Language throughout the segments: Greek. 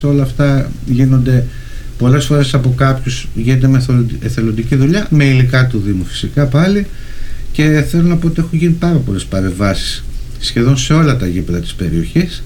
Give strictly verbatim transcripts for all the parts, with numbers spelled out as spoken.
Όλα αυτά γίνονται πολλές φορές από κάποιους, γίνεται με εθελοντική δουλειά, με υλικά του Δήμου φυσικά πάλι, και θέλω να πω ότι έχουν γίνει πάρα πολλές παρεμβάσεις σχεδόν σε όλα τα γήπεδα της περιοχής.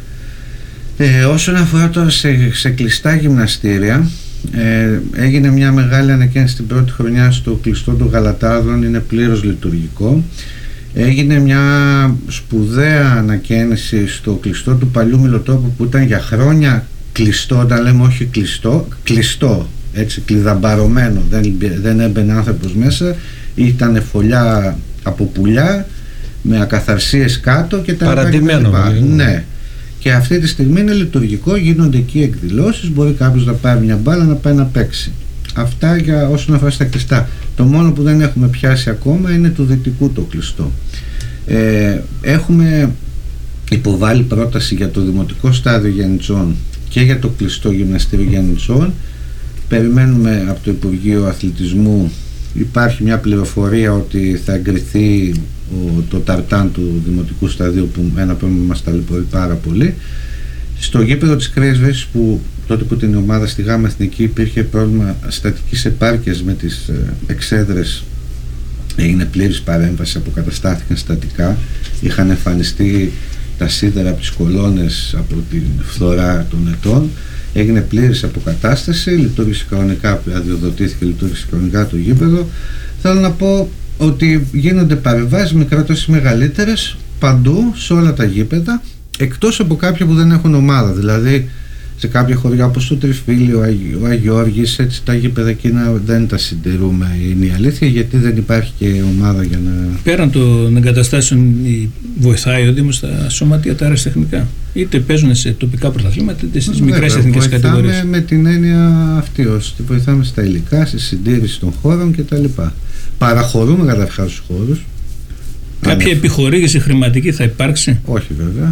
Ε, όσον αφορά τώρα σε, σε κλειστά γυμναστήρια, ε, έγινε μια μεγάλη ανακαίνιση την πρώτη χρονιά στο κλειστό των Γαλατάδων, είναι πλήρως λειτουργικό. Έγινε μια σπουδαία ανακαίνιση στο κλειστό του παλιού Μιλοτόπου, που ήταν για χρόνια κλειστό, όταν λέμε όχι κλειστό, κλειστό, έτσι κλειδαμπαρωμένο, δεν, δεν έμπαινε άνθρωπος μέσα, ήταν φωλιά από πουλιά με ακαθαρσίες κάτω και τα παρατημένο. Ναι, και αυτή τη στιγμή είναι λειτουργικό, γίνονται εκεί εκδηλώσεις, μπορεί κάποιος να πάρει μια μπάλα να πάει να παίξει. Αυτά για όσον αφορά στα κλειστά. Το μόνο που δεν έχουμε πιάσει ακόμα είναι του δυτικού το κλειστό. Ε, έχουμε υποβάλει πρόταση για το Δημοτικό Στάδιο Γιαννιτσών και για το κλειστό γυμναστήριο Γιαννιτσών. Περιμένουμε από το Υπουργείο Αθλητισμού, υπάρχει μια πληροφορία ότι θα εγκριθεί ο, το ταρτάν του Δημοτικού Σταδίου, που ένα πράγμα μας ταλαιπωρεί πάρα πολύ. Στο γήπεδο της Κρέας Βέσης, που τότε που την ομάδα στη Γάμα Εθνική υπήρχε πρόβλημα στατικής επάρκειας με τις εξέδρες, έγινε πλήρης παρέμβαση, αποκαταστάθηκαν στατικά, είχαν εμφανιστεί τα σίδερα από τις κολόνες από την φθορά των ετών, έγινε πλήρης αποκατάσταση, λειτουργήσε κανονικά, αδειοδοτήθηκε, λειτουργήσε κανονικά το γήπεδο. Θέλω να πω ότι γίνονται παρεμβάσεις μικρότερες ή μεγαλύτερες παντού σε όλα τα γήπεδα, εκτός από κάποια που δεν έχουν ομάδα, δηλαδή σε κάποια χωριά όπως το Τριφύλι, ο, Αγι, ο Αγιώργης, έτσι τα γήπεδα εκείνα δεν τα συντηρούμε, είναι η αλήθεια, γιατί δεν υπάρχει και ομάδα για να... Πέραν των εγκαταστάσεων βοηθάει ο Δήμος στα σωματεία τα αεραστεχνικά, είτε παίζουν σε τοπικά πρωταθλήματα είτε στις μικρές εθνικές κατηγορίες. Βοηθάμε με την έννοια αυτή, ώστε βοηθάμε στα υλικά, στη συντήρηση των χώρων κτλ. Παραχωρούμε καταρχάς στους χώρους. Κάποια αν... επιχορήγηση χρηματική θα υπάρξει? Όχι βέβαια.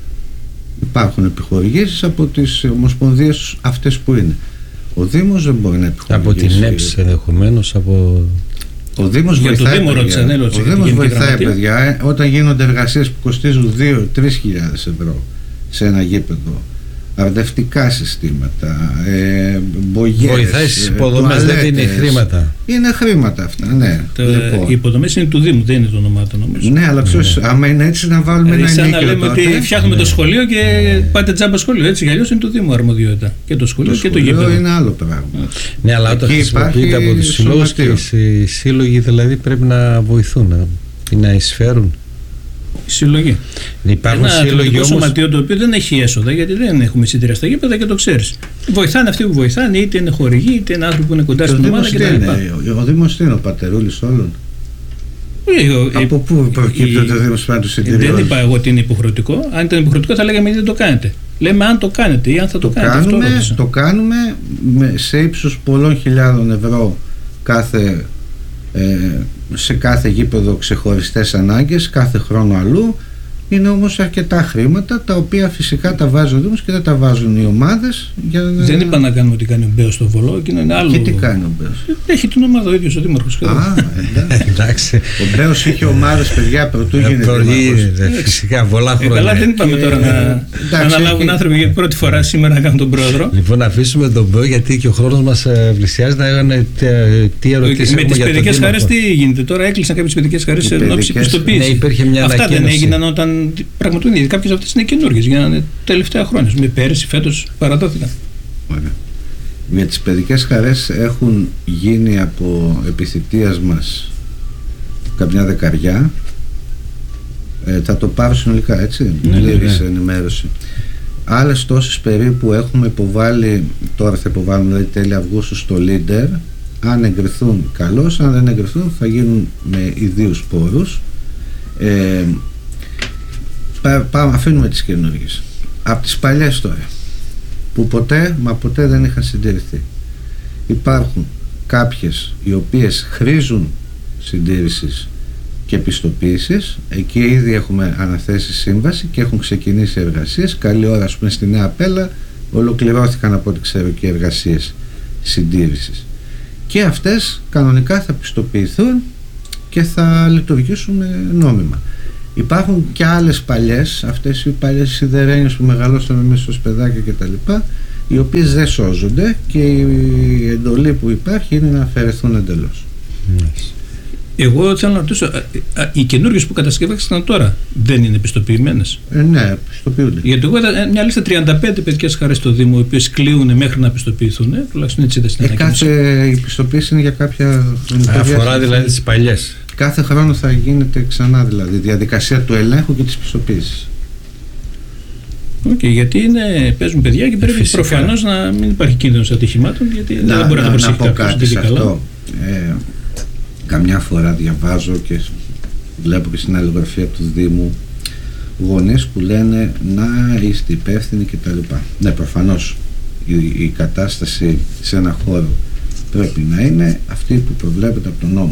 Υπάρχουν επιχορηγήσεις από τις ομοσπονδίες αυτές που είναι. Ο Δήμος δεν μπορεί να επιχορηγήσει. Από την ΕΠΣ ενδεχομένως, από... Ο Δήμος για βοηθάει, το Δήμο, παιδιά. Ο Δήμος βοηθάει παιδιά, ε, όταν γίνονται εργασίες που κοστίζουν δύο με τρεις χιλιάδες ευρώ σε ένα γήπεδο, αρδευτικά συστήματα, ε, μπογιές, βοηθάει στις υποδομές, δεν είναι χρήματα. Είναι χρήματα αυτά, ναι. Το, λοιπόν. Οι υποδομές είναι του Δήμου, δεν είναι το όνομά του, νομίζω. Ναι, αλλά ποιος, ναι. άμα είναι έτσι να βάλουμε δηλαδή, ένα ενίκιο. Σαν να λέμε τότε, ότι φτιάχνουμε ναι. το σχολείο και ναι. πάτε τζάμπα σχολείο. Έτσι κι αλλιώς είναι του Δήμου αρμοδιότητα. Και το σχολείο το και σχολείο το γήπεδο. Είναι άλλο πράγμα. Ναι, αλλά όταν χρησιμοποιείται από τους συλλόγους, και οι σύλλογοι δηλαδή πρέπει να βοηθούν ή να εισφέρουν. Συλλογή. Υπάρχουν ένα σύλλογοι όμως... σωματείο το οποίο δεν έχει έσοδα, γιατί δεν έχουμε εισιτήρια στα γήπεδα και το ξέρεις. Βοηθάνε αυτοί που βοηθάνε, είτε είναι χορηγοί, είτε είναι άνθρωποι που είναι κοντά στην ομάδα κτλ. Ο Δήμος τι είναι, ο πατερούλης όλων? Ε, Από πού προκύπτει ότι ο Δήμος πρέπει να του συντηρήσει? Δεν είπα εγώ ότι είναι υποχρεωτικό. Αν ήταν υποχρεωτικό θα λέγαμε γιατί δεν το κάνετε. Λέμε αν το κάνετε ή αν θα το, το κάνετε. Κάνουμε, αυτό το κάνουμε σε ύψους πολλών χιλιάδων ευρώ κάθε, ε, σε κάθε γήπεδο, ξεχωριστές ανάγκες, κάθε χρόνο αλλού. Είναι όμως αρκετά χρήματα, τα οποία φυσικά τα βάζει ο Δήμος και δεν τα βάζουν οι ομάδες. Για να... Δεν είπα να κάνουμε ότι κάνει ο Μπέος στο Βολό, και είναι άλλο. Και τι κάνει ο Μπέος? Έχει την ομάδα ο ίδιος ο Δήμαρχος. Α, εντάξει. Ο Μπέος είχε ομάδες, παιδιά, πρωτού γίνει Δήμαρχος. Φυσικά, πολλά χρόνια. Καλά, δεν είπαμε τώρα να αναλάβουν άνθρωποι για πρώτη φορά σήμερα να κάνουν τον πρόεδρο. Λοιπόν, να αφήσουμε τον Μπέο, γιατί και ο χρόνος μας πλησιάζει, να έκανε τι ερωτήσεις. Με τις παιδικές χαρές τι γίνεται τώρα? Έκλεισαν κάποιες παιδικές χαρές εν ώψη πιστοποίησης. Αυτά δεν έγιναν όταν πραγματοποιούνται? Κάποιες αυτές είναι καινούργιες, γίνανε τελευταία χρόνια. Με πέρυσι, φέτος παραδόθηκαν. Ωραία. Με τις παιδικές χαρές έχουν γίνει από επιθυμίας μας καμιά δεκαριά. Ε, θα το πάρω συνολικά, έτσι, ναι, πλήρης ναι. ενημέρωση. Άλλες τόσες περίπου έχουμε υποβάλει, τώρα θα υποβάλουμε δηλαδή τέλη Αυγούστου στο Λίντερ. Αν εγκριθούν καλώς, αν δεν εγκριθούν θα γίνουν με ιδίους πόρους. Ε, Πάμε, αφήνουμε τις καινούργιες. Από τις παλιές τώρα, που ποτέ, μα ποτέ δεν είχαν συντηρηθεί, υπάρχουν κάποιες οι οποίες χρήζουν συντήρησης και πιστοποίησης. Εκεί ήδη έχουμε αναθέσει σύμβαση και έχουν ξεκινήσει εργασίες. Καλή ώρα, ας πούμε, στη Νέα Πέλα ολοκληρώθηκαν από ό,τι ξέρω και εργασίες συντήρησης. Και αυτές κανονικά θα πιστοποιηθούν και θα λειτουργήσουν νόμιμα. Υπάρχουν και άλλες παλιές, αυτές οι παλιές σιδερένιες που μεγαλώσαμε μέσα στο σπεδάκια κτλ. οι οποίες δεν σώζονται και η εντολή που υπάρχει είναι να αφαιρεθούν εντελώς. Yes. Εγώ θέλω να ρωτήσω, οι καινούργιες που κατασκευάστηκαν τώρα δεν είναι πιστοποιημένες? Ε, ναι, πιστοποιούνται. Γιατί εγώ είδα μια λίστα τριάντα πέντε παιδικές χαρές στο Δήμο, οι οποίες κλείουν μέχρι να πιστοποιηθούν, ε, τουλάχιστον έτσι είδα στην ε, ανακοίνωση. Κάθε η πιστοποίηση είναι για κάποια. Αφορά δηλαδή τις παλιές. Κάθε χρόνο θα γίνεται ξανά δηλαδή η διαδικασία του ελέγχου και της πιστοποίησης. Okay, γιατί είναι, παίζουν παιδιά και πρέπει προφανώς να μην υπάρχει κίνδυνος ατυχημάτων, γιατί να, δεν μπορεί να, να το προσέχει κάποιος. Να πω κάτι σε αυτό. Ε, καμιά φορά διαβάζω και βλέπω και στην αλληλογραφία του Δήμου γονείς που λένε να είστε υπεύθυνοι κτλ. Ναι, προφανώς η, η κατάσταση σε ένα χώρο πρέπει να είναι αυτή που προβλέπεται από τον νόμο,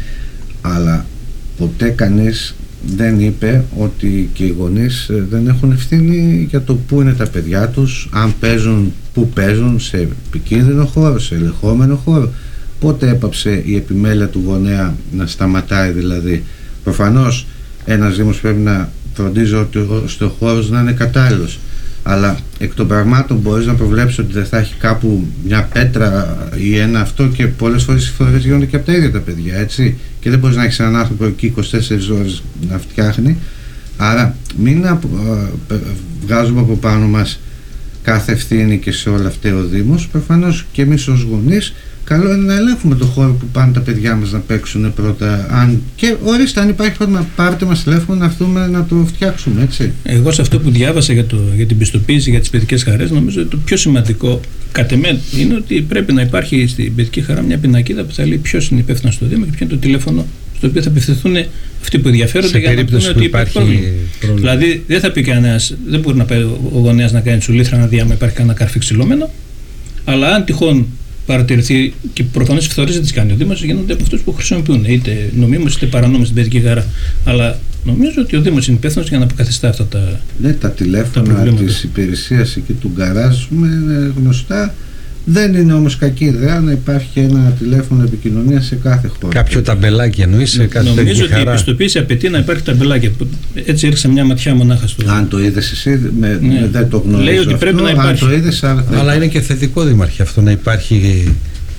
αλλά ποτέ κανείς δεν είπε ότι και οι γονείς δεν έχουν ευθύνη για το πού είναι τα παιδιά τους, αν παίζουν, πού παίζουν, σε επικίνδυνο χώρο, σε ελεγχόμενο χώρο. Πότε έπαψε η επιμέλεια του γονέα να σταματάει δηλαδή? Προφανώς ένας Δήμος πρέπει να φροντίζει ότι ο χώρος να είναι κατάλληλος, αλλά εκ των πραγμάτων μπορείς να προβλέψεις ότι δεν θα έχει κάπου μια πέτρα ή ένα αυτό, και πολλές φορές οι φορές γίνονται και από τα ίδια τα παιδιά, έτσι, και δεν μπορείς να έχεις έναν άνθρωπο εκεί είκοσι τέσσερις ώρες να φτιάχνει. Άρα μην απο, α, βγάζουμε από πάνω μας κάθε ευθύνη και σε όλα αυτά ο Δήμος. Προφανώς και εμείς ως γονείς καλό είναι να ελέγχουμε το χώρο που πάνε τα παιδιά μας να παίξουν πρώτα. Αν, και ορίστε, αν υπάρχει πρόβλημα, πάρτε μας τηλέφωνο να έρθουμε να το φτιάξουμε, έτσι. Εγώ σε αυτό που διάβασα για, το, για την πιστοποίηση για τις παιδικές χαρές, νομίζω ότι το πιο σημαντικό κατ' εμέ είναι ότι πρέπει να υπάρχει στην παιδική χαρά μια πινακίδα που θα λέει ποιος είναι υπεύθυνος στο Δήμο και ποιο είναι το τηλέφωνο στο οποίο θα απευθυνθούν αυτοί που ενδιαφέρονται για να πούνε ότι υπάρχει πρόβλημα. πρόβλημα. Δηλαδή δεν θα πει κανένας, δεν μπορεί να πάει ο γονέας να κάνει τσουλήθρα να δει αν υπάρχει κανένα καρφί ξυλωμένο, αλλά αν τυχόν παρατηρηθεί, και προφανώς οι φθορές δεν τις κάνει ο Δήμος, γίνονται από αυτούς που χρησιμοποιούν, είτε νομίμως είτε παρανόμως την παιδική χαρά. Αλλά νομίζω ότι ο Δήμος είναι υπεύθυνος για να αποκαθιστά αυτά τα. Ναι, τα τηλέφωνα της υπηρεσίας εκεί του γκαράζ είναι γνωστά. Δεν είναι όμως κακή ιδέα να υπάρχει και ένα τηλέφωνο επικοινωνία σε κάθε χώρο. Κάποιο ταμπελάκι εννοείς σε κάθε Νομίζω ότι χαρά. Η πιστοποίηση απαιτεί να υπάρχει ταμπελάκι. Έτσι έριξα μια ματιά μονάχα στο. Αν το είδες εσύ, με, ναι. με, δεν το γνωρίζω. Λέει ότι αυτό, πρέπει να υπάρχει. Αν το είδες, άρα θα Αλλά είναι και θετικό, Δήμαρχε, αυτό να υπάρχει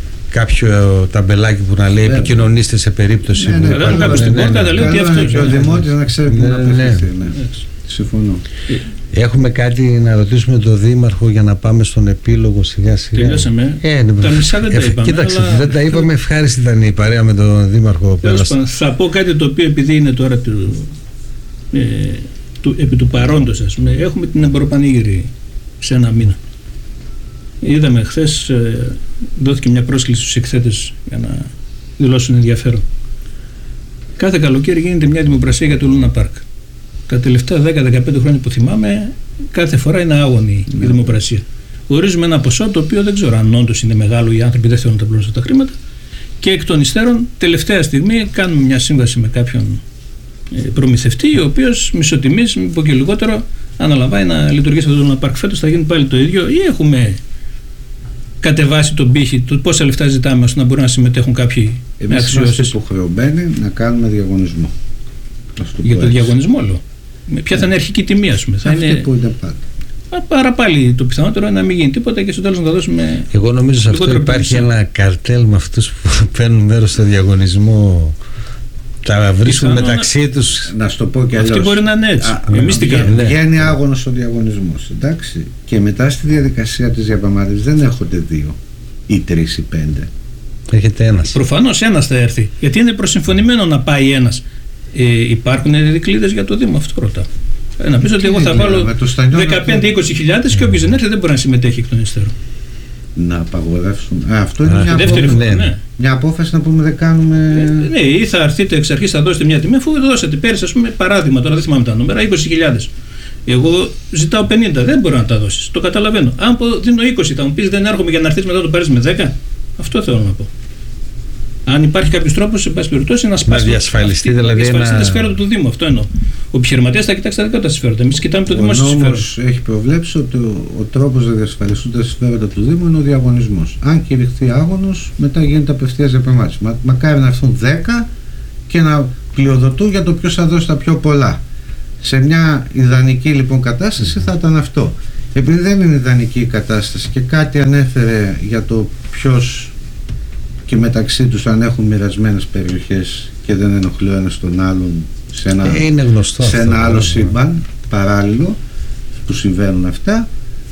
κάποιο ταμπελάκι που να λέει ναι. επικοινωνήστε σε περίπτωση. Ναι, ναι, ναι, ναι, κάποιο στην πόρτα θα λέει ότι αυτό. Και ο Δημότης να ξέρει πού να απευθυνθεί. Συμφωνώ. Έχουμε κάτι να ρωτήσουμε τον Δήμαρχο για να πάμε στον επίλογο σιγά σιγά. Τελειώσαμε. Ε, ναι, τα μισά δεν τα είπαμε. Κοίταξε, αλλά... δεν τα είπαμε. Ευχάριστη ήταν η παρέα με τον Δήμαρχο. Θα πω κάτι το οποίο, επειδή είναι τώρα του, ε, του, επί του παρόντος, ας πούμε, έχουμε την Εμποροπανήγυρη σε ένα μήνα. Είδαμε χθες, ε, δόθηκε μια πρόσκληση στους εκθέτες για να δηλώσουν ενδιαφέρον. Κάθε καλοκαίρι γίνεται μια δημοπρασία για το Λούνα Πάρκ. Τα τελευταία δέκα με δεκαπέντε χρόνια που θυμάμαι, κάθε φορά είναι άγωνη η δημοπρασία. Ορίζουμε ένα ποσό το οποίο δεν ξέρω αν όντως είναι μεγάλο, οι άνθρωποι δεν θέλουν να τα πληρώσουν τα χρήματα, και εκ των υστέρων, τελευταία στιγμή, κάνουμε μια σύμβαση με κάποιον προμηθευτή, ο οποίος μισοτιμής, μην πω και λιγότερο, αναλαμβάνει να λειτουργήσει αυτό το Λούνα Πάρκ. Φέτος θα γίνει πάλι το ίδιο, ή έχουμε κατεβάσει τον πύχη του πόσα λεφτά ζητάμε ώστε να μπορούν να συμμετέχουν κάποιοι με αξιώσεις. Εμείς είμαστε υποχρεωμένοι να κάνουμε διαγωνισμό. Για το διαγωνισμό, λέω. Ποια θα είναι η αρχική τιμή, ας πούμε? Θα αυτή είναι... που είναι πάντα. Πάρα πάλι το πιθανότερο είναι να μην γίνει τίποτα και στο τέλος να τα δώσουμε. Εγώ νομίζω σε αυτό υπάρχει ένα καρτέλ με αυτούς που παίρνουν μέρος στο διαγωνισμό. Τα βρίσκουν πιθανό μεταξύ να... τους. Να σου το πω και αλλιώς. Αυτή μπορεί να είναι έτσι. Εμείς την κάνουμε. Βγαίνει άγωνος ο διαγωνισμός. Εντάξει. Και μετά στη διαδικασία της διαπραγμάτευσης δεν έρχονται δύο ή τρεις ή πέντε. Έρχεται ένας. Προφανώς ένας θα έρθει. Γιατί είναι προσυμφωνημένο να πάει ένας. Ε, υπάρχουν δικλείδες για το Δήμο, αυτό ρωτάω. Ε, να πεις ότι εγώ θα βάλω δεκαπέντε με είκοσι χιλιάδες και όποιος δεν έρθει δεν μπορεί να συμμετέχει εκ των υστέρων. Να απαγορεύσουμε. Α, αυτό είναι Α, μια, απόφαση, ναι, ναι. μια απόφαση να πούμε δεν κάνουμε. Ε, ναι, ή θα έρθετε εξ αρχής, θα δώσετε μια τιμή, αφού δώσατε πέρυσι, ας πούμε, παράδειγμα, τώρα δεν θυμάμαι τα νούμερα, είκοσι χιλιάδες. Εγώ ζητάω πενήντα, δεν μπορώ να τα δώσεις. Το καταλαβαίνω. Αν δίνω είκοσι, θα μου πεις δεν έρχομαι για να έρθεις μετά το πάρεις με δέκα. Αυτό θέλω να πω. Αν υπάρχει κάποιο τρόπο, σε πάση περιπτώσει, να σπάσει. Να διασφαλιστεί δηλαδή. Να διασφαλιστεί τα συμφέροντα του Δήμου. Αυτό εννοώ. Ο επιχειρηματίας θα κοιτάξει τα δικά του συμφέροντα. Εμείς κοιτάμε το δημόσιο συμφέρον. Ο νόμος έχει προβλέψει ότι ο, ο τρόπος να διασφαλιστούν τα συμφέροντα του Δήμου είναι ο διαγωνισμός. Αν κηρυχθεί άγωνος, μετά γίνεται απευθείας διαπραγμάτευση. Μα, μακάρι να έρθουν δέκα και να πλειοδοτούν για το ποιος θα δώσει τα πιο πολλά. Σε μια ιδανική λοιπόν κατάσταση θα ήταν αυτό. επειδή δεν είναι ιδανική η κατάσταση και κάτι ανέφερε για το ποιος και μεταξύ τους αν έχουν μοιρασμένες περιοχές και δεν ενοχλεί ο ένας τον άλλον σε ένα, είναι γνωστό σε ένα αυτό, άλλο ναι. σύμπαν παράλληλο που συμβαίνουν αυτά,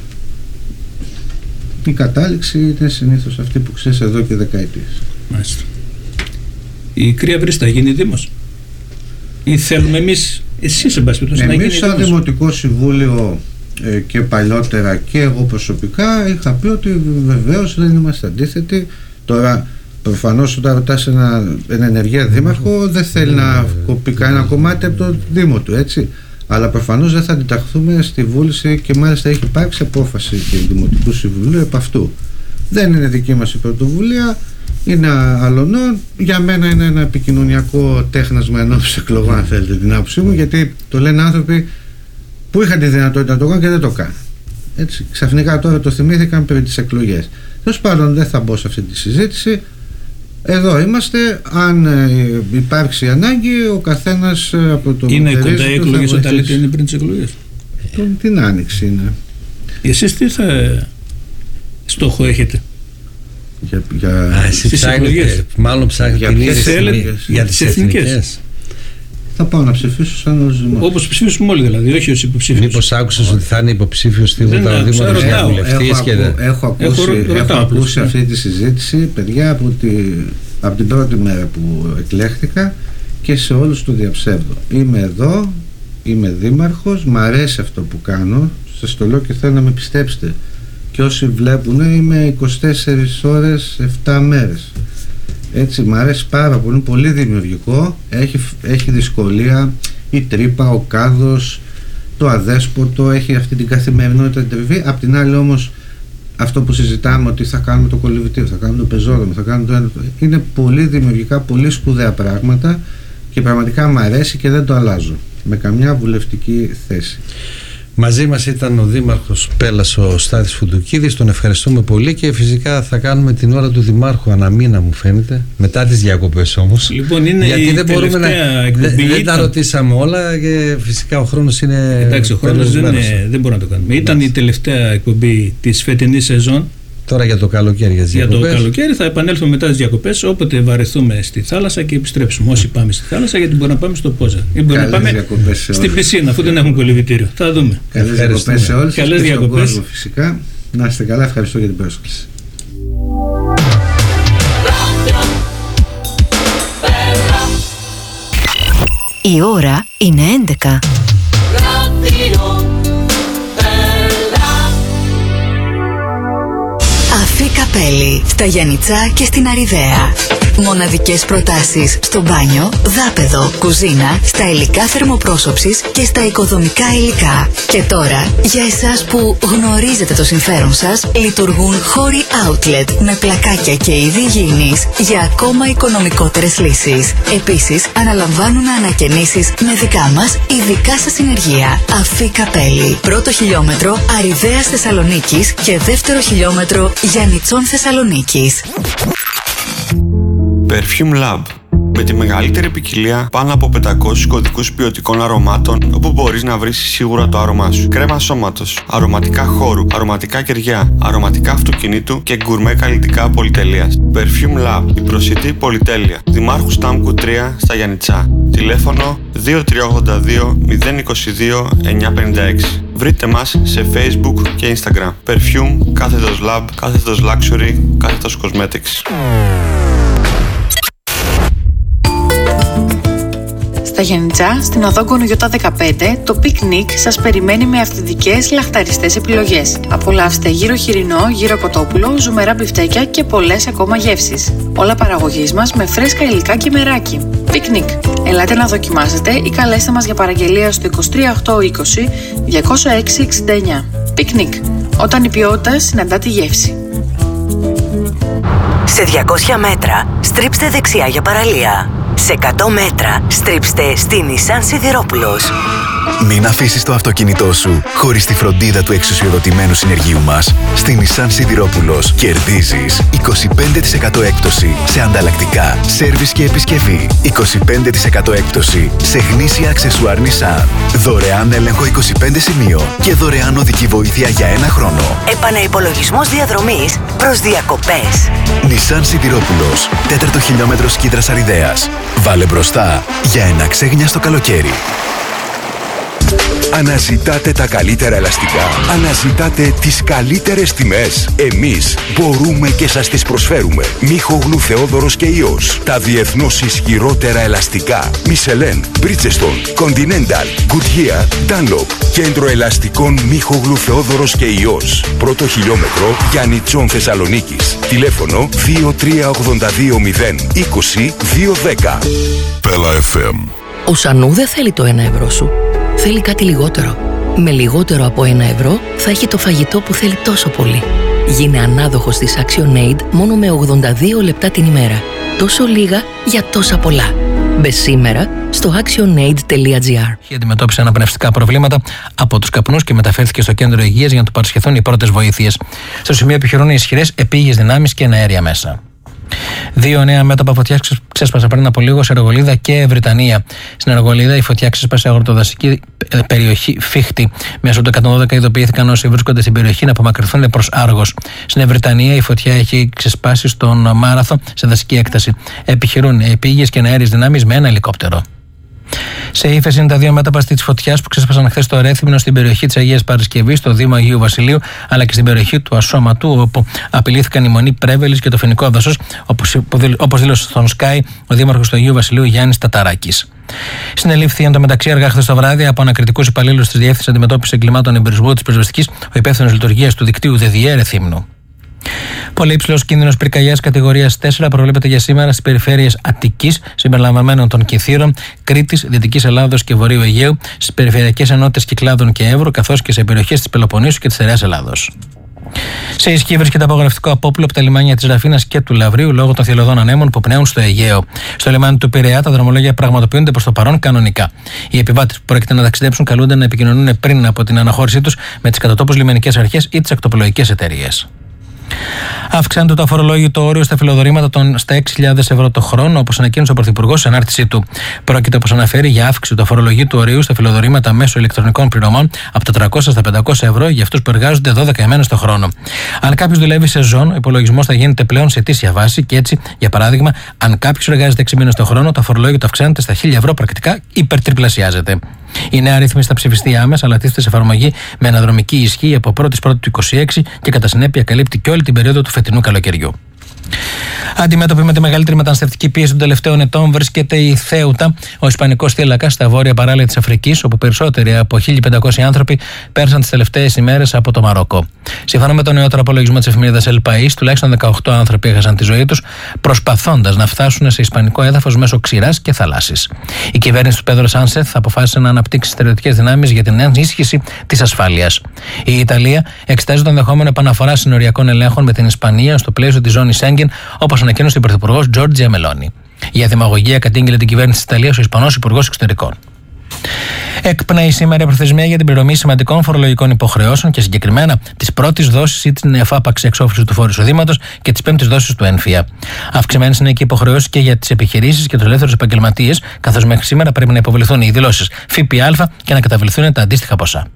η κατάληξη είναι συνήθως αυτή που ξέρεις εδώ και δεκαετίες. Μάλιστα. Η Κρύα Βρύση θα γίνει δήμος ή θέλουμε εμείς, εσείς εν πάση περιπτώσει, να γίνει εμείς σαν δήμος? Δημοτικό Συμβούλιο ε, και παλιότερα και εγώ προσωπικά είχα πει ότι βεβαίως δεν είμαστε αντίθετοι. Τώρα προφανώς όταν ρωτάς ένα, ένα ενεργεία δήμαρχο δεν θέλει να κοπεί κανένα κομμάτι από το Δήμο του, έτσι. Αλλά προφανώς δεν θα αντιταχθούμε στη βούληση και μάλιστα έχει υπάρξει απόφαση του Δημοτικού Συμβουλίου επ' αυτού. Δεν είναι δική μας η πρωτοβουλία, είναι αλωνών. Για μένα είναι ένα επικοινωνιακό τέχνασμα ενός εκλογών, αν θέλετε την άποψή μου, γιατί το λένε άνθρωποι που είχαν τη δυνατότητα να το κάνουν και δεν το κάνουν. Έτσι, ξαφνικά τώρα το θυμήθηκαν πριν τις εκλογές. Τέλος πάντων, δεν θα μπω σε αυτή τη συζήτηση. Εδώ είμαστε. Αν ε, υπάρξει ανάγκη, ο καθένας ε, από το είναι κοντά οι εκλογές όταν λέτε είναι πριν τις εκλογές? Τον, την άνοιξη είναι. Εσείς τι θα στόχο έχετε? Για, για... Α, εσύ ψάχνετε, μάλλον ψάχνετε για, την ποιες θέλετε, για τις εθνικές. εθνικές. Θα πάω να ψηφίσω σαν όλους τους δημότες. Όπως ψηφίσουμε όλοι δηλαδή, όχι ως υποψήφιος. Μήπως άκουσες ότι θα είναι υποψήφιος τίποτα ο Δήμαρχος Διαβουλευτής και δεν... Έχω ακούσει, έχω, έχω ακούσει αυτή τη συζήτηση, παιδιά, από, τη, από την πρώτη μέρα που εκλέχθηκα και σε όλους το διαψεύδω. Είμαι εδώ, είμαι δήμαρχος, μ' αρέσει αυτό που κάνω, σας το λέω και θέλω να με πιστέψετε. Και όσοι βλέπουν, είμαι είκοσι τέσσερις ώρες, επτά μέρες. Έτσι, μ' αρέσει πάρα πολύ, πολύ δημιουργικό, έχει, έχει δυσκολία η τρύπα, ο κάδος, το αδέσποτο, έχει αυτή την καθημερινότητα την τριβή. Απ' την άλλη όμως αυτό που συζητάμε ότι θα κάνουμε το κολυβητήριο, θα κάνουμε το πεζόδρομο, θα κάνουμε το ένα, είναι πολύ δημιουργικά, πολύ σπουδαία πράγματα και πραγματικά μ' αρέσει και δεν το αλλάζω με καμιά βουλευτική θέση. Μαζί μας ήταν ο Δήμαρχος Πέλλας, ο Στάθης Φουντουκίδης. Τον ευχαριστούμε πολύ και φυσικά θα κάνουμε την ώρα του Δημάρχου ανά μήνα, μου φαίνεται, μετά τις διακοπές όμως. Λοιπόν, είναι γιατί η δεν μπορούμε να. Δεν, δεν τα ρωτήσαμε όλα και φυσικά ο χρόνος είναι. Εντάξει, ο χρόνος δεν, δεν μπορούμε να το κάνουμε. Ήταν η τελευταία εκπομπή της φετινής σεζόν. Τώρα για το καλοκαίρι, για τις διακοπές. Για το καλοκαίρι θα επανέλθουμε μετά τις διακοπές, όποτε βαρεθούμε στη θάλασσα και επιστρέψουμε. Όσοι πάμε στη θάλασσα, γιατί μπορούμε να πάμε στο Πόζα. Ή μπορούμε να πάμε στην πισίνα, αφού δεν έχουν κολυβητήριο. Θα δούμε. Καλές διακοπές σε όλους. Καλές διακοπές. Φυσικά. Να είστε καλά, ευχαριστώ για την πρόσκληση. Η ώρα είναι έντεκα. Αφή Καπέλη, στα Γιαννιτσά και στην Αριδαία. Μοναδικές προτάσεις στο μπάνιο, δάπεδο, κουζίνα, στα υλικά θερμοπρόσωψης και στα οικοδομικά υλικά. Και τώρα, για εσάς που γνωρίζετε το συμφέρον σας, λειτουργούν χώροι outlet με πλακάκια και είδη υγιεινής για ακόμα οικονομικότερες λύσεις. Επίσης, αναλαμβάνουν ανακαινήσεις με δικά μας ειδικά σας συνεργεία. Αφή Καπέλη, πρώτο χιλιόμετρο Αριδαίας Θεσσαλονίκης και δεύτερο χιλιόμετρο Γιαννιτσών Θεσσαλονίκης. Perfume Lab. Με τη μεγαλύτερη ποικιλία πάνω από πεντακόσιους κωδικούς ποιοτικών αρωμάτων, όπου μπορείς να βρεις σίγουρα το άρωμά σου. Κρέμα σώματος, αρωματικά χώρου, αρωματικά κεριά, αρωματικά αυτοκινήτου και γκουρμέ καλλιτικά πολυτελείας. Perfume Lab, η προσιτή πολυτέλεια. Δημάρχου Στάμκου τρία στα Γιαννιτσά. Τηλέφωνο δύο τρία ογδόντα δύο μηδέν είκοσι δύο εννιακόσια πενήντα έξι. Βρείτε μας σε Facebook και Instagram. Perfume, κάθετος Lab, κάθετος Luxury, κάθετος Cosmetics. Στα Γιαννιτσά, στην οδό Γκονογιώτα δεκαπέντε, το πικνίκ σας περιμένει με αυθεντικές λαχταριστές επιλογές. Απολαύστε γύρο χοιρινό, γύρο κοτόπουλο, ζουμερά μπιφτέκια και πολλές ακόμα γεύσεις. Όλα παραγωγής μας με φρέσκα υλικά και μεράκι. Πικνίκ. Ελάτε να δοκιμάσετε ή καλέστε μας για παραγγελία στο είκοσι τρία οκτώ είκοσι διακόσια έξι εξήντα εννιά. Πικνίκ. Όταν η ποιότητα συναντά τη γεύση. Σε διακόσια μέτρα, στρίψτε δεξιά για παραλία. Σε εκατό μέτρα, στρίψτε στη Νισάν Σιδηρόπουλος. Μην αφήσεις το αυτοκίνητό σου χωρίς τη φροντίδα του εξουσιοδοτημένου συνεργείου μας. Στη Nissan Σιδηρόπουλος κερδίζεις είκοσι πέντε τοις εκατό έκπτωση σε ανταλλακτικά, σέρβις και επισκευή. είκοσι πέντε τοις εκατό έκπτωση σε γνήσια αξεσουάρ Nissan. Δωρεάν έλεγχο είκοσι πέντε σημείων και δωρεάν οδική βοήθεια για ένα χρόνο. Επαναυπολογισμός διαδρομής προς διακοπές. Nissan Σιδηρόπουλος, τέταρτο χιλιόμετρο Σκύδρας Αριδέας. Βάλε μπροστά για ένα ξέγνιαστο καλοκαίρι. Αναζητάτε τα καλύτερα ελαστικά. Αναζητάτε τις καλύτερες τιμές. Εμείς μπορούμε και σας τις προσφέρουμε. Μίχογλου, Θεόδωρος και Ιός. Τα διεθνώς ισχυρότερα ελαστικά. Michelin, Bridgestone, Continental, Goodyear, Dunlop. Κέντρο ελαστικών Μίχογλου, Θεόδωρος και Ιός. Πρώτο χιλιόμετρο Γιάννη Τσόν Θεσσαλονίκης. Τηλέφωνο δύο τρία ογδόντα δύο μηδέν είκοσι δύο δέκα. Πέλα εφ εμ. Ο Σανού δεν θέλει το ένα ευρώ σου. Θέλει κάτι λιγότερο. Με λιγότερο από ένα ευρώ θα έχει το φαγητό που θέλει τόσο πολύ. Γίνε ανάδοχος της ActionAid μόνο με ογδόντα δύο λεπτά την ημέρα. Τόσο λίγα για τόσα πολλά. Μπε σήμερα στο actionaid τελεία gr. Αντιμετώπισε αναπνευστικά προβλήματα από τους καπνούς και μεταφέρθηκε στο κέντρο υγείας για να του παρασχεθούν οι πρώτες βοήθειες. Στο σημείο επιχειρούν ισχυρές επίγειες δυνάμεις και αέρια μέσα. Δύο νέα μέτωπα φωτιάς ξέσπασαν πριν από λίγο σε Αργολίδα και Βρυτανία. Στην Αργολίδα η φωτιά ξέσπασε αγροτοδασική περιοχή Φίχτη. Μέσω του εκατόν δώδεκα ειδοποιήθηκαν όσοι βρίσκονται στην περιοχή να απομακρυνθούν προς Άργος. Στην Βρυτανία η φωτιά έχει ξεσπάσει στον Μάραθο σε δασική έκταση. Επιχειρούν επίγειες και αέριες δυνάμεις με ένα ελικόπτερο. Σε ύφεση είναι τα δύο μέτωπα τη φωτιά που ξέσπασαν χθες στο Ρέθυμνο στην περιοχή της Αγίας Παρασκευής, στο Δήμο Αγίου Βασιλείου, αλλά και στην περιοχή του Ασώματου, όπου απειλήθηκαν η Μονή Πρέβελης και το Φοινικό Δασός, όπως δήλωσε στον Sky ο Δήμαρχος του Αγίου Βασιλείου Γιάννης Ταταράκης. Συνελήφθη εν τω μεταξύ αργά χθες το βράδυ από ανακριτικούς υπαλλήλους της Διεύθυνσης Αντιμετώπισης Εγκλημάτων Εμπειρισμού της Πυροσβεστικής ο υπεύθυνος λειτουργίας του δικτύου ΔΕΔΙΕ Ρεθύμνου. Πολύ υψηλός κίνδυνος πυρκαγιάς κατηγορίας τέσσερα προβλέπεται για σήμερα στις περιφέρειες Αττικής, συμπεριλαμβανομένων των Κιθήρων, Κρήτης, Δυτικής Ελλάδος και Βορείου Αιγαίου, στις περιφερειακές ενότητες Κυκλάδων και Εύρου, καθώς και σε περιοχές της Πελοποννήσου και της Στερεάς Ελλάδος. Σε ισχύ βρίσκεται απαγορευτικό απόπλου από τα λιμάνια της Ραφίνας και του Λαυρίου λόγω των θηλωδών ανέμων που πνέουν στο Αιγαίο. Στο λιμάνι του Πειραιά τα δρομολόγια πραγματοποιούνται προς το παρόν κανονικά. Οι επιβάτες που πρόκειται να ταξιδέψουν καλούνται να επικοινωνούν πριν από την αναχώρησή τους με τις κατατόπους λιμενικές αρχές ή τις ακτοπλοϊκές εταιρείες. Αυξάνεται το αφορολόγητο όριο στα φιλοδορήματα των στα έξι χιλιάδες ευρώ το χρόνο, όπως ανακοίνωσε ο Πρωθυπουργός σε ανάρτησή του. Πρόκειται, όπως αναφέρει, για αύξηση του αφορολογήτου ορίου στα φιλοδορήματα μέσω ηλεκτρονικών πληρωμών από τα τριακόσια στα πεντακόσια ευρώ για αυτούς που εργάζονται δώδεκα ημέρες το χρόνο. Αν κάποιος δουλεύει σε ζώνη, ο υπολογισμός θα γίνεται πλέον σε ετήσια βάση και έτσι, για παράδειγμα, αν κάποιος εργάζεται έξι μήνες το χρόνο, το αφορολόγητο αυξάνεται στα χίλια ευρώ, πρακτικά υπερτριπλασιάζεται. Η νέα ρύθμιση θα ψηφιστεί άμεσα, αλλά τίθεται σε εφαρμογή με αναδρομική ισχύ από πρώτη Πρώτη του είκοσι έξι και κατά συνέπεια καλύπτει και όλη την περίοδο του φετινού καλοκαιριού. Αντιμέτωπη με τη μεγαλύτερη μεταναστευτική πίεση των τελευταίων ετών βρίσκεται η Θέουτα, ο Ισπανικός θύλακας στα βόρεια παράλια της Αφρικής, όπου περισσότεροι από χίλια πεντακόσιοι άνθρωποι πέρασαν τις τελευταίες ημέρες από το Μαρόκο. Σύμφωνα με τον νεότερο απολογισμό της εφημερίδας El País, τουλάχιστον δεκαοκτώ άνθρωποι έχασαν τη ζωή τους προσπαθώντας να φτάσουν σε ισπανικό έδαφος μέσω ξηράς και θαλάσσης. Η κυβέρνηση του Πέδρο Σάνσεθ αποφάσισε να αναπτύξει στερεωτικές δυνάμεις για την ενίσχυση της ασφάλειας. Η Ιταλία εξετάζει το ενδεχόμενο επαναφορά συνοριακών ελέγχων με την Ισπανία στο πλαίσιο της ζώνης Σέγγεν, όπως ανακοίνωσε ο Πρωθυπουργός Τζόρτζια Μελόνι. Για δημαγωγία κατήγγειλε την κυβέρνηση της Ιταλίας ο Ισπανός Υπουργός Εξωτερικών. Εκπνέει σήμερα η προθεσμία για την πληρωμή σημαντικών φορολογικών υποχρεώσεων και συγκεκριμένα τη πρώτη δόση ή την εφάπαξη εξόφληση του φόρου εισοδήματος και τη πέμπτη δόση του ΕΝΦΙΑ. Αυξημένες είναι και οι υποχρεώσεις και για τις επιχειρήσεις και τους ελεύθερους επαγγελματίες, καθώς μέχρι σήμερα πρέπει να υποβληθούν οι δηλώσεις ΦΠΑ και να καταβληθούν τα αντίστοιχα ποσά.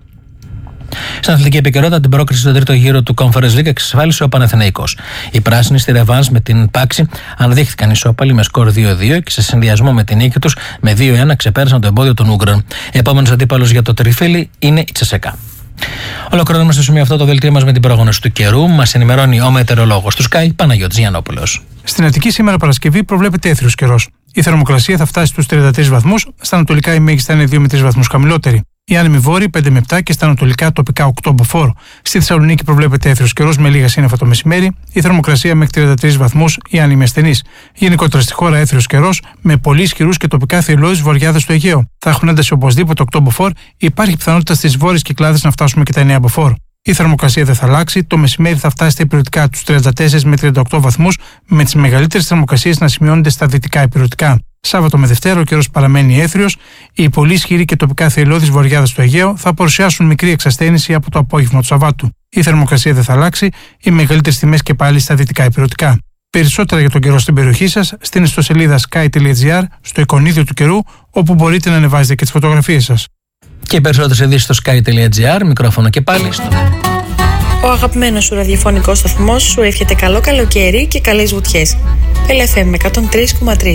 Στην αθλητική επικαιρότητα, την πρόκριση στον τρίτο γύρο του Conference League εξασφάλισε ο Παναθηναϊκός. Οι πράσινοι στη ρεβάνς με την Πάξη αναδείχθηκαν ισόπαλοι με σκορ δύο δύο και σε συνδυασμό με την νίκη τους με δύο ένα ξεπέρασαν το εμπόδιο των Ούγγρων. Επόμενος αντίπαλος για το τριφύλι είναι η Τσεσέκα. Ολοκληρώνουμε στο σημείο αυτό το δελτίο μας με την πρόγνωση του καιρού. Μας ενημερώνει ο μετεωρολόγος του Sky, Παναγιώτης Γιαννόπουλος. Στην Αττική σήμερα Παρασκευή προβλέπεται έθριος καιρός. Η θερμοκρασία θα φτάσει στους τριάντα τρεις βαθμούς, στα ανατολικά η μέγιστη θα είναι δύο με τρεις βαθμούς χαμηλότερη. Η άνεμη βόρεια πέντε με επτά και στα ανατολικά τοπικά οκτώ μποφόρ. Στη Θεσσαλονίκη προβλέπεται έθριος καιρός με λίγα σύννεφα το μεσημέρι, η θερμοκρασία μέχρι τριάντα τρεις βαθμούς, η άνεμη ασθενής. Γενικότερα στη χώρα έθριος καιρός με πολύ ισχυρούς και τοπικά θρυλώδεις βορειάδες στο Αιγαίο. Θα έχουν ένταση οπωσδήποτε οκτώ μποφόρ, υπάρχει πιθανότητα στις βόρειες Κυκλάδες να φτάσουμε και τα εννέα μποφόρ. Η θερμοκρασία δεν θα αλλάξει. Το μεσημέρι θα φτάσει στα ηπειρωτικά τους τριάντα τέσσερις με τριάντα οκτώ βαθμούς, με τις μεγαλύτερες θερμοκρασίες να σημειώνονται στα δυτικά ηπειρωτικά. Σάββατο με Δευτέρα ο καιρός παραμένει έθριος. Οι πολύ ισχυροί και τοπικά θελώδεις βορειάδας του Αιγαίου θα παρουσιάσουν μικρή εξασθένηση από το απόγευμα του Σαββάτου. Η θερμοκρασία δεν θα αλλάξει. Οι μεγαλύτερες τιμές και πάλι στα δυτικά ηπειρωτικά. Περισσότερα για τον καιρό στην περιοχή σας στην ιστοσελίδα sky.gr, στο εικονίδιο του καιρού, όπου μπορείτε να ανεβάζετε και τις φωτογραφίες σας. Και περισσότερες ειδήσεις στο sky.gr, μικρόφωνο και πάλι στο... Ο αγαπημένος σου ραδιοφωνικός σταθμός σου εύχεται καλό καλοκαίρι και καλές βουτιές. Πέλ εφ εμ εκατόν τρία κόμμα τρία.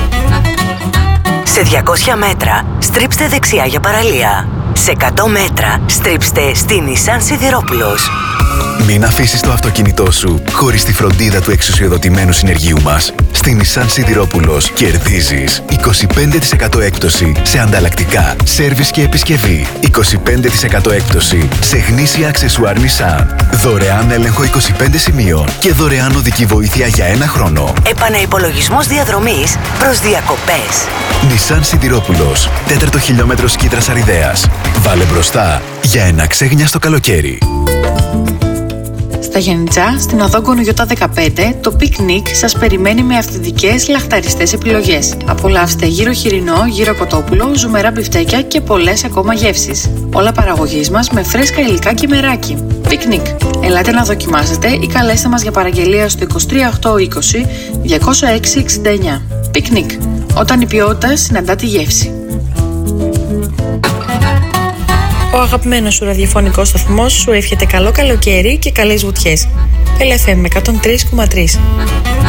Σε διακόσια μέτρα στρίψτε δεξιά για παραλία. Σε εκατό μέτρα στρίψτε στη Nissan Σιδηρόπουλος. Μην αφήσεις το αυτοκίνητό σου χωρίς τη φροντίδα του εξουσιοδοτημένου συνεργείου μας. Στη Nissan Σιδηρόπουλος κερδίζεις είκοσι πέντε τοις εκατό έκπτωση σε ανταλλακτικά, σέρβις και επισκευή. είκοσι πέντε τοις εκατό έκπτωση σε γνήσια αξεσουάρ Nissan. Δωρεάν έλεγχο είκοσι πέντε σημείων και δωρεάν οδική βοήθεια για ένα χρόνο. Επαναυπολογισμός διαδρομής προς διακοπές. Nissan Σιδηρόπουλος, τέταρτο χιλιόμετρο Σκήτρας Αριδέας. Βάλε μπροστά για ένα ξέγνιαστο καλοκαίρι. Στα Γιαννιτσά, στην οδό Γκονογιώτα δεκαπέντε, το πικνίκ σας περιμένει με αυθεντικές λαχταριστές επιλογές. Απολαύστε γύρο χοιρινό, γύρο κοτόπουλο, ζουμερά μπιφτέκια και πολλές ακόμα γεύσεις. Όλα παραγωγής μας με φρέσκα υλικά και μεράκι. Πικνίκ. Ελάτε να δοκιμάσετε ή καλέστε μας για παραγγελία στο είκοσι τρία οκτακόσια είκοσι διακόσια έξι εξήντα εννιά. Πικνίκ. Όταν η ποιότητα συναντά τη γεύση. Ο αγαπημένος σου ραδιοφωνικός σταθμός σου εύχεται καλό καλοκαίρι και καλές βουτιές. Πέλ εφ εμ εκατόν τρία κόμμα τρία.